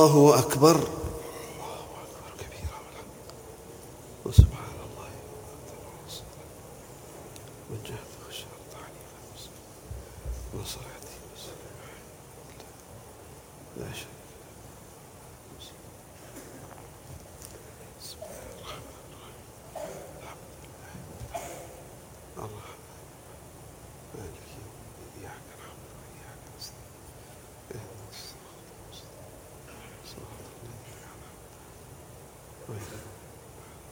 الله أكبر. الله أكبر كبيرا وسبحان الله من جهة الشر عنيفا وصلى